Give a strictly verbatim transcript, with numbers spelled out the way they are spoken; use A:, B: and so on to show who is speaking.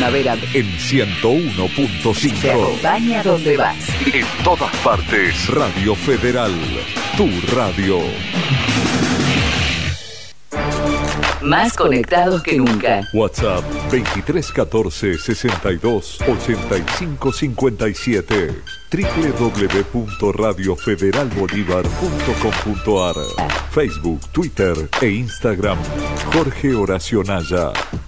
A: primavera.
B: En ciento uno punto cinco.
A: Te acompaña donde vas.
B: En todas partes. Radio Federal. Tu radio.
A: Más conectados que nunca.
B: WhatsApp veintitrés catorce sesenta y dos ochenta y cinco cincuenta y siete. doble u doble u doble u punto radio federal bolívar punto com punto ar. Facebook, Twitter e Instagram. Jorge Horacio Naya.